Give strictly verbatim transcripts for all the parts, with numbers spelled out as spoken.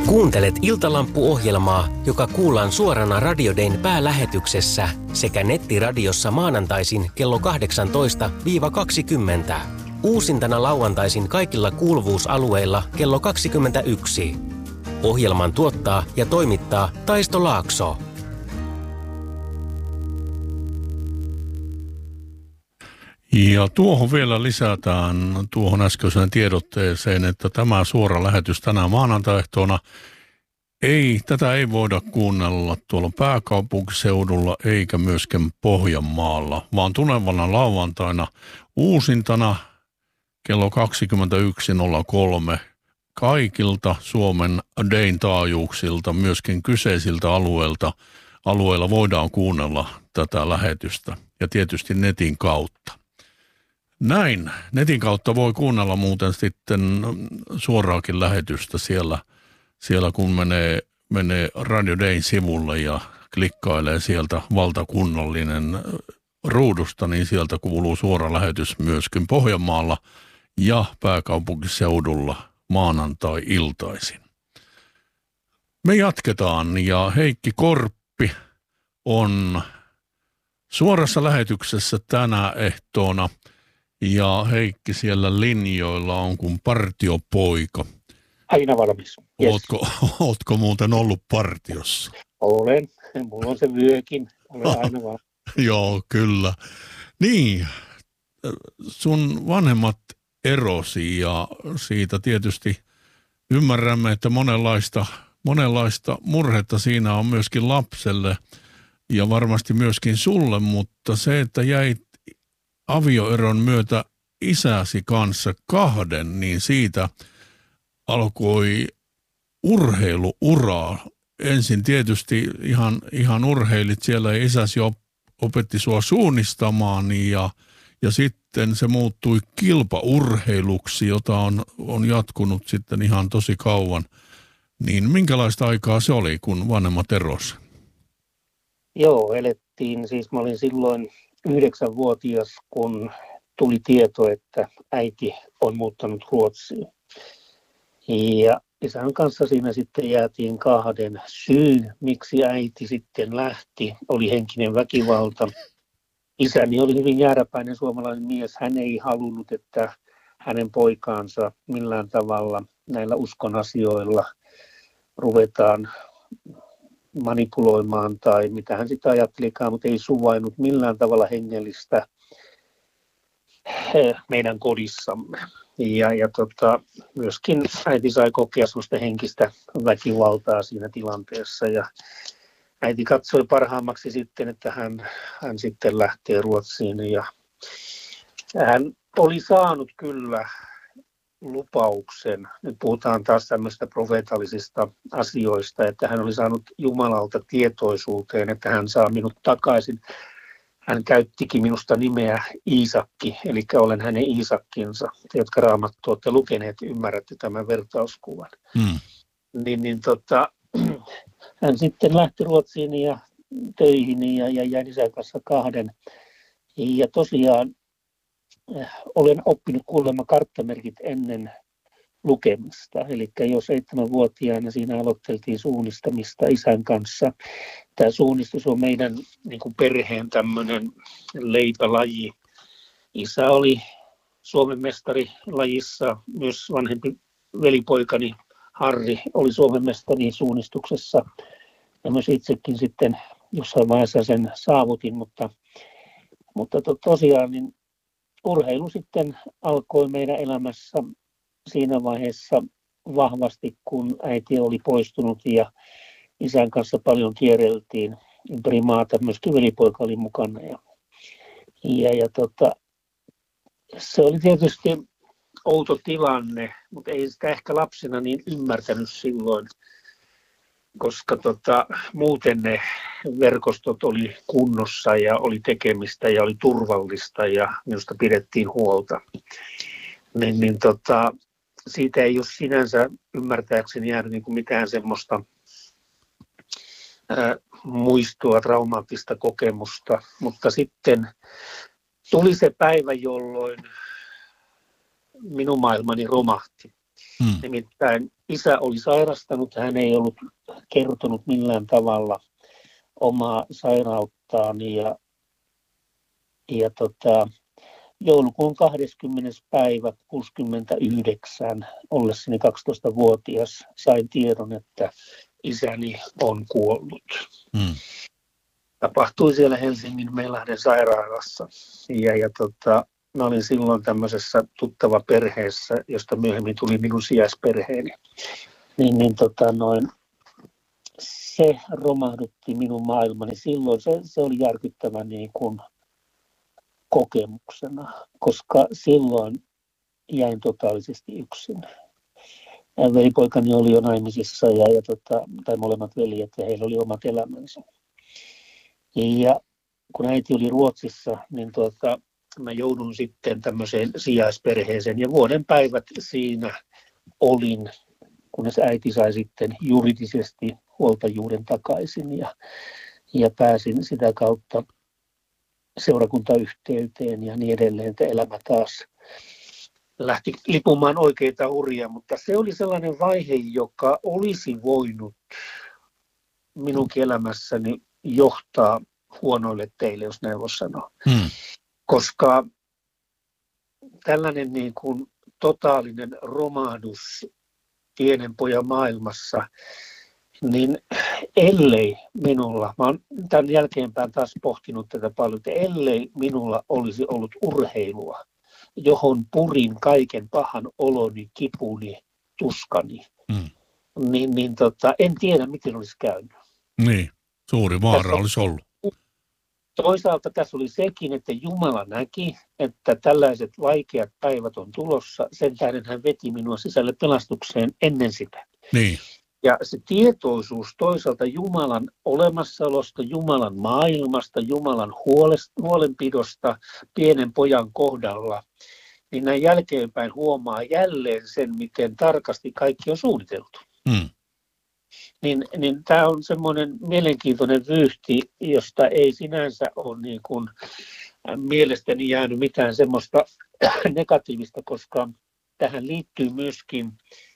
Kuuntelet Iltalampu-ohjelmaa, joka kuullaan suorana Radio Dayn päälähetyksessä sekä nettiradiossa maanantaisin kello kahdeksantoista kaksikymmentä. Uusintana lauantaisin kaikilla kuuluvuusalueilla kello kaksikymmentäyksi. Ohjelman tuottaa ja toimittaa Taisto Laakso. Ja tuohon vielä lisätään tuohon äskeiseen tiedotteeseen, että tämä suora lähetys tänään maanantaehtoona, ei, tätä ei voida kuunnella tuolla pääkaupunkiseudulla eikä myöskään Pohjanmaalla, vaan tulevana lauantaina uusintana kello kaksikymmentäyksi nolla kolme kaikilta Suomen Dayn taajuuksilta, myöskin kyseisiltä alueilta, alueilla voidaan kuunnella tätä lähetystä ja tietysti netin kautta. Näin. Netin kautta voi kuunnella muuten sitten suoraakin lähetystä siellä, siellä kun menee, menee Radio Dayn sivulle ja klikkailee sieltä valtakunnallinen ruudusta, niin sieltä kuuluu suora lähetys myöskin Pohjanmaalla ja pääkaupunkiseudulla maanantai-iltaisin. Me jatketaan ja Heikki Korppi on suorassa lähetyksessä tänä ehtoona. Ja Heikki siellä linjoilla on kuin partiopoika. Aina valmis. Yes. Ootko, ootko muuten ollut partiossa? Olen. Mulla on se vyökin. Olen aina valmis. Joo, kyllä. Niin, sun vanhemmat erosi ja siitä tietysti ymmärrämme, että monenlaista, monenlaista murhetta siinä on myöskin lapselle ja varmasti myöskin sulle, mutta se, että jäit avioeron myötä isäsi kanssa kahden, niin siitä alkoi urheiluuraa. Ensin tietysti ihan, ihan urheilit siellä ja isäsi opetti sua suunnistamaan ja, ja sitten se muuttui kilpaurheiluksi, jota on, on jatkunut sitten ihan tosi kauan. Niin minkälaista aikaa se oli, kun vanhemmat erosi? Joo, elettiin. Siis mä olin silloin yhdeksänvuotias, kun tuli tieto, että äiti on muuttanut Ruotsiin. Ja isän kanssa siinä sitten jäätiin kahden. Syy, miksi äiti sitten lähti, oli henkinen väkivalta. Isäni oli hyvin jääräpäinen suomalainen mies. Hän ei halunnut, että hänen poikaansa millään tavalla näillä uskon asioilla ruvetaan manipuloimaan tai mitä hän sitä ajattelikaan, mutta ei suvainnut millään tavalla hengellistä meidän kodissamme. Ja, ja tota, myöskin äiti sai kokea sellaista henkistä väkivaltaa siinä tilanteessa ja äiti katsoi parhaammaksi sitten, että hän, hän sitten lähtee Ruotsiin ja hän oli saanut kyllä lupauksen. Nyt puhutaan taas tämmöistä profeetallisista asioista, että hän oli saanut Jumalalta tietoisuuteen, että hän saa minut takaisin. Hän käyttikin minusta nimeä Iisakki, eli olen hänen Iisakkinsa. Te, jotka Raamattua olette lukeneet, ymmärrätte tämän vertauskuvan. Hmm. Niin, niin tota, hän sitten lähti Ruotsiin ja töihin ja, ja jäi isän kanssa kahden. Ja tosiaan olen oppinut kuulemma karttamerkit ennen lukemista. Eli jo seitsemänvuotiaana siinä aloiteltiin suunnistamista isän kanssa. Tämä suunnistus on meidän niin kuin perheen tämmöinen leipälaji. Isä oli Suomen mestari lajissa, myös vanhempi velipoikani Harri oli Suomen mestari suunnistuksessa. Ja myös itsekin sitten jossain vaiheessa sen saavutin, mutta, mutta to, tosiaan niin urheilu sitten alkoi meidän elämässä siinä vaiheessa vahvasti, kun äiti oli poistunut ja isän kanssa paljon kierreltiin ympäri maata. Myöskin velipoika oli mukana. Ja, ja, ja tota, se oli tietysti outo tilanne, mutta ei sitä ehkä lapsena niin ymmärtänyt silloin, koska tota, muuten ne verkostot oli kunnossa ja oli tekemistä ja oli turvallista ja minusta pidettiin huolta. Niin, niin tota, siitä ei ole sinänsä ymmärtääkseni jäänyt niin kuin mitään semmoista ää, muistoa, traumaattista kokemusta, mutta sitten tuli se päivä, jolloin minun maailmani romahti. Hmm. Nimittäin isä oli sairastanut, hän ei ollut kertonut millään tavalla omaa sairauttaan ja, ja tota, joulukuun kahdeskymmenes päivä kuusikymmentäyhdeksän ollessani kaksitoistavuotias sain tiedon, että isäni on kuollut. Hmm. Tapahtui siellä Helsingin Meilahden sairaalassa ja, ja tota, mä olin silloin tämmöisessä tuttava perheessä, josta myöhemmin tuli minun sijaisperheeni. Niin, niin tota noin, se romahdutti minun maailmani. Silloin se, se oli järkyttävä niin kuin kokemuksena, koska silloin jäin totaalisesti yksin. Velipoikani oli jo naimisissa ja, ja tota, tai molemmat veljet ja heillä oli omat elämänsä. Ja kun äiti oli Ruotsissa, niin tuota, mä joudun sitten tämmöiseen sijaisperheeseen ja vuoden päivät siinä olin, kunnes äiti sai sitten juridisesti huoltajuuden takaisin ja, ja pääsin sitä kautta seurakuntayhteyteen ja niin edelleen, että elämä taas lähti lipumaan oikeita uria, mutta se oli sellainen vaihe, joka olisi voinut minunkin elämässäni johtaa huonoille teille, jos näin voisi sanoa. Hmm. Koska tällainen niin kuin totaalinen romahdus pienen pojan maailmassa, niin ellei minulla, mä oon tämän jälkeenpäin taas pohtinut tätä paljon, että ellei minulla olisi ollut urheilua, johon purin kaiken pahan oloni, kipuni, tuskani, mm. niin, niin tota, en tiedä, miten olisi käynyt. Niin, suuri vaara tässä olisi ollut. Toisaalta tässä oli sekin, että Jumala näki, että tällaiset vaikeat päivät on tulossa. Sen tähden hän veti minua sisälle pelastukseen ennen sitä. Niin. Ja se tietoisuus toisaalta Jumalan olemassaolosta, Jumalan maailmasta, Jumalan huolenpidosta pienen pojan kohdalla, niin näin jälkeenpäin huomaa jälleen sen, miten tarkasti kaikki on suunniteltu. Mm. Niin, niin tämä on semmoinen mielenkiintoinen vyyhti, josta ei sinänsä ole niin kuin mielestäni jäänyt mitään semmoista negatiivista, koska tähän liittyy myöskin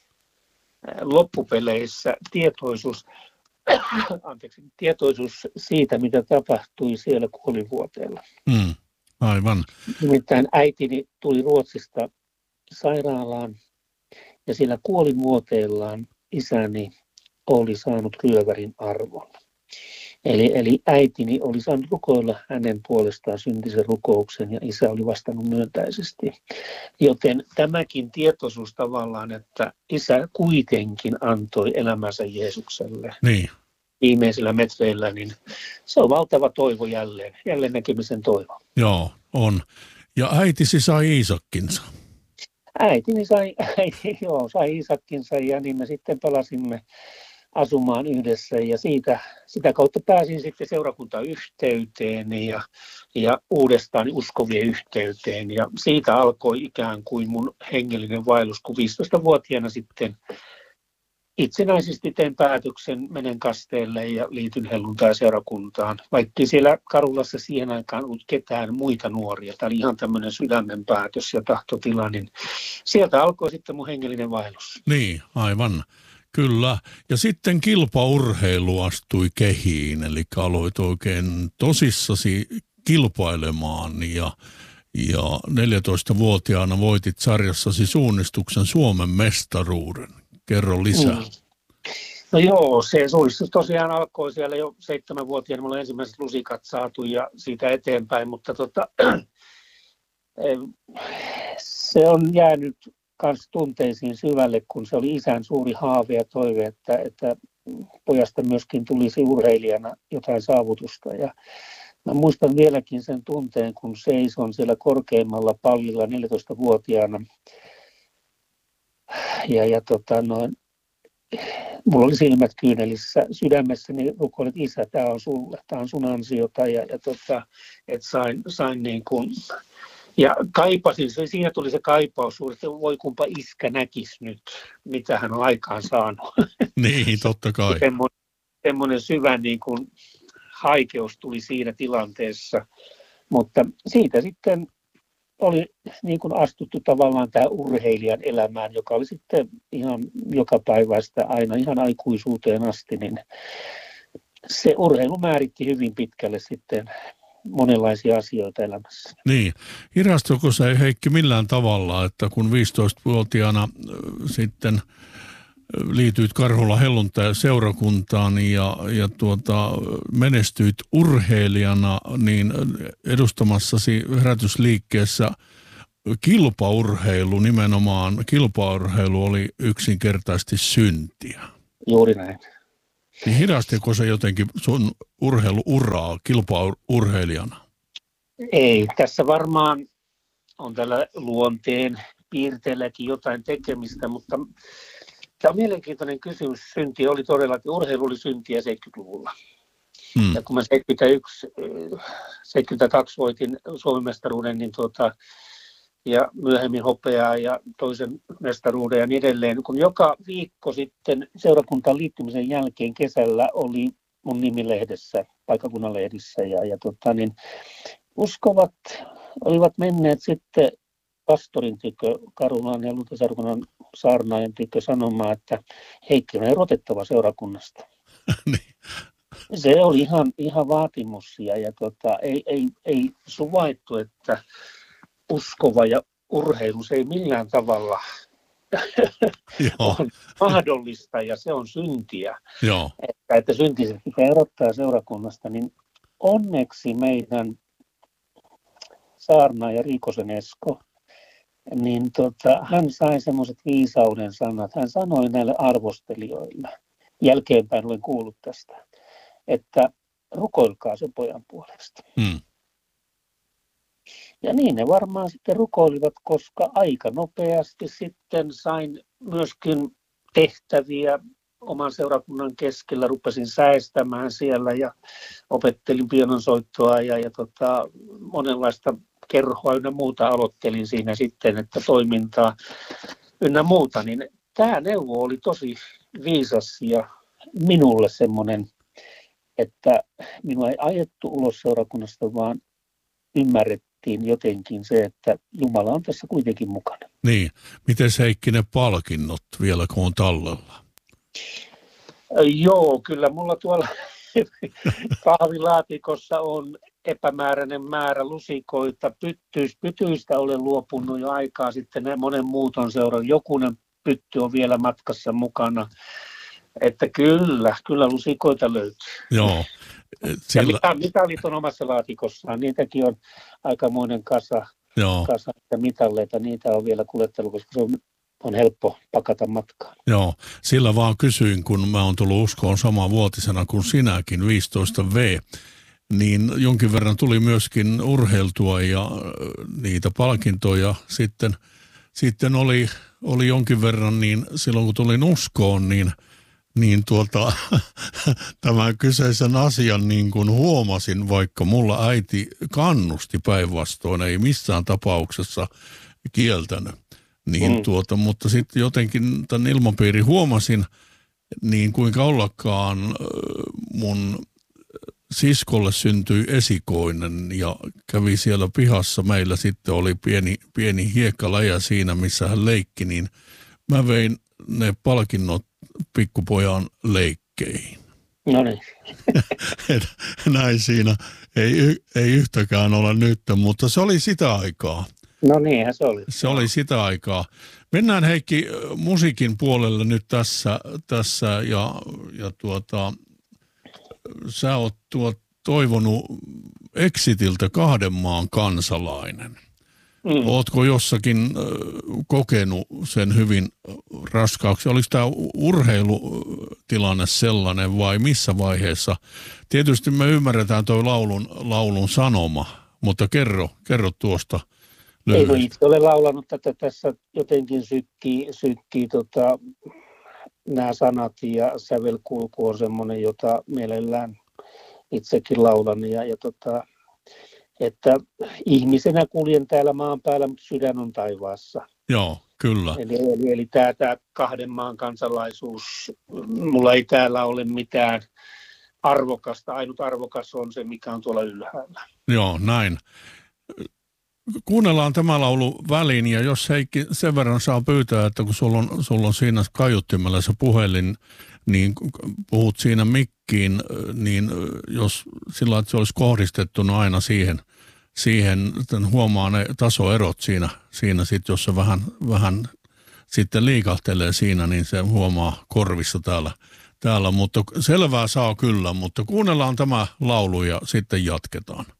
loppupeleissä tietoisuus, anteeksi, tietoisuus siitä, mitä tapahtui siellä kuolivuoteella. Mm, aivan. Nimittäin äitini tuli Ruotsista sairaalaan ja siellä kuolivuoteellaan isäni oli saanut ryövärin arvon. Eli, eli äitini oli saanut rukoilla hänen puolestaan syntisen rukouksen ja isä oli vastannut myöntäisesti. Joten tämäkin tietoisuus tavallaan, että isä kuitenkin antoi elämänsä Jeesukselle niin viimeisillä metreillä, niin se on valtava toivo jälleen, jälleen näkemisen toivo. Joo, on. Ja äitisi sai Iisakkinsa. Äitini sai, äiti, joo, sai Iisakkinsa ja niin me sitten palasimme asumaan yhdessä ja siitä, sitä kautta pääsin sitten seurakuntayhteyteen ja, ja uudestaan uskovien yhteyteen ja siitä alkoi ikään kuin mun hengellinen vaellus, kun viisitoistavuotiaana sitten itsenäisesti tein päätöksen, menen kasteelle ja liityn helluntai-seurakuntaan, vaikka siellä Karulassa siihen aikaan ollut ketään muita nuoria. Tämä oli ihan tämmöinen sydämen päätös ja tahtotila, niin sieltä alkoi sitten mun hengellinen vaellus. Niin, aivan. Kyllä. Ja sitten kilpaurheilu astui kehiin, eli aloit oikein tosissasi kilpailemaan ja, ja neljätoistavuotiaana voitit sarjassasi suunnistuksen Suomen mestaruuden. Kerro lisää. Mm. No joo, se suunnistus tosiaan alkoi siellä jo seitsemänvuotiaana. Mulla oli ensimmäiset lusikat saatu ja siitä eteenpäin, mutta tota, se on jäänyt kans tunteisiin syvälle, kun se oli isän suuri haave ja toive, että, että pojasta myöskin tulisi urheilijana jotain saavutusta. Ja mä muistan vieläkin sen tunteen, kun seison siellä korkeimmalla pallilla neljätoistavuotiaana. Ja, ja tota, noin, mulla oli silmät kyynelissä sydämessäni, rukoilit, isä, tämä on sulle, tämä on sun ansiota. Ja, ja tota, että sain, sain niin kuin... Ja kaipasin, siinä tuli se kaipaus, että voi kumpa iskä näkisi nyt, mitä hän on aikaan saanut. Niin, totta kai. Semmoinen, semmoinen syvä niin kuin haikeus tuli siinä tilanteessa. Mutta siitä sitten oli niin kuin astuttu tavallaan tähän urheilijan elämään, joka oli sitten ihan jokapäiväistä aina ihan aikuisuuteen asti, niin se urheilu määritti hyvin pitkälle sitten monenlaisia asioita elämässä. Niin. Hirastuiko se, Heikki, millään tavalla, että kun viisitoistavuotiaana sitten liityit Karhulan helluntai-seurakuntaan ja, ja tuota, menestyit urheilijana, niin edustamassasi herätysliikkeessä kilpaurheilu, nimenomaan kilpaurheilu oli yksinkertaisesti syntiä. Juuri näin. Niin hidastiko se jotenkin sun urheiluuraa kilpaurheilijana? Ei, tässä varmaan on tällä luonteen piirteelläkin jotain tekemistä, mutta tämä on mielenkiintoinen kysymys. Synti oli todellakin, urheilu oli syntiä seitsemänkymmentäluvulla. Hmm. Ja kun mä seitsemänkymmentäyksi, seitsemänkymmentäkaksi voitin Suomen mestaruuden, niin tuota, ja myöhemmin hopeaa ja toisen mestaruuden ja niin edelleen. Kun joka viikko sitten seurakuntaan liittymisen jälkeen kesällä oli mun nimi lehdessä, paikkakunnan lehdissä, ja, ja tota, niin uskovat olivat menneet sitten pastorin tykö, Karhulan ja Luterilaisen saarnaajan tykö sanomaan, että Heikki on erotettava seurakunnasta. Se oli ihan, ihan vaatimus ja, ja tota, ei, ei, ei suvaittu, että uskova ja urheilu se ei millään tavalla on mahdollista ja se on syntiä. Joo. Että, että syntiset pitää erottaa seurakunnasta, niin onneksi meidän saarnaaja Riikosen Esko, niin tota, hän sai semmoiset viisauden sanat. Hän sanoi näille arvostelijoille, jälkeenpäin olen kuullut tästä, että rukoilkaa sen pojan puolesta. Hmm. Ja niin ne varmaan sitten rukoilivat, koska aika nopeasti sitten sain myöskin tehtäviä oman seurakunnan keskellä. Rupesin säestämään siellä ja opettelin pianonsoittoa ja, ja tota, monenlaista kerhoa ynnä muuta aloittelin siinä sitten, että toimintaa ynnä muuta. Niin tämä neuvo oli tosi viisas ja minulle semmoinen, että minua ei ajettu ulos seurakunnasta, vaan ymmärrettiin jotenkin se, että Jumala on tässä kuitenkin mukana. Niin. Miten Heikki ne palkinnot vielä, kun on tallella? Joo, kyllä mulla tuolla kahvilaatikossa on epämääräinen määrä lusikoita. Pyttyis, pytyistä olen luopunut jo aikaa sitten monen muuton seuraan. Jokunen pytty on vielä matkassa mukana. Että kyllä, kyllä lusikoita löytyy. Joo. Sillä... Ja mitalit on omassa laatikossaan. Niitäkin on aikamoinen kasa, kasa ja mitalleita. Niitä on vielä kuljettelu, koska se on, on helppo pakata matkaan. Joo, sillä vaan kysyin, kun mä oon tullut uskoon samanvuotisena kuin sinäkin, viisitoista vuotta, niin jonkin verran tuli myöskin urheiltua ja niitä palkintoja sitten, sitten oli, oli jonkin verran, niin silloin kun tulin uskoon, niin niin tuota, tämän kyseisen asian niin kuin huomasin, vaikka mulla äiti kannusti päinvastoin, ei missään tapauksessa kieltänyt. Niin mm. tuota, mutta sitten jotenkin tämän ilmapiiri huomasin, niin kuinka ollakaan mun siskolle syntyi esikoinen ja kävi siellä pihassa. Meillä sitten oli pieni, pieni hiekkaläjä siinä, missä hän leikki, niin mä vein ne palkinnot pikkupojan leikkeihin. No niin. Näin siinä ei, ei yhtäkään ole nyt, mutta se oli sitä aikaa. No niinhän se oli. Se oli sitä aikaa. Mennään Heikki musiikin puolelle nyt tässä, tässä ja, ja tuota, sä oot tuot toivonut Exitiltä kahden maan kansalainen. Mm. Ootko jossakin äh, kokenut sen hyvin raskaaksi? Oliko tämä urheilutilanne sellainen vai missä vaiheessa? Tietysti me ymmärretään tuo laulun, laulun sanoma, mutta kerro, kerro tuosta lyhyesti. Ei, itse olen laulanut tätä tässä jotenkin sykkii, sykkii tota, nämä sanat ja sävelkulku on semmoinen, jota mielellään itsekin laulan ja, ja tota, että ihmisenä kuljen täällä maan päällä, mutta sydän on taivaassa. Joo, kyllä. Eli, eli, eli tämä, tämä kahden maan kansalaisuus, mulla ei täällä ole mitään arvokasta, ainut arvokas on se, mikä on tuolla ylhäällä. Joo, näin. kuunnellaan tämä laulu väliin, ja jos Heikki sen verran saa pyytää, että kun sulla on, sulla on siinä kaiuttimella se puhelin, niin puhut siinä mikkiin, niin jos sillä että se olisi kohdistettuna aina siihen, siihen huomaa ne tasoerot siinä, siinä sit, jos se vähän, vähän sitten liikahtelee siinä, niin se huomaa korvissa täällä, täällä. Mutta selvää saa kyllä, mutta kuunnellaan tämä laulu ja sitten jatketaan.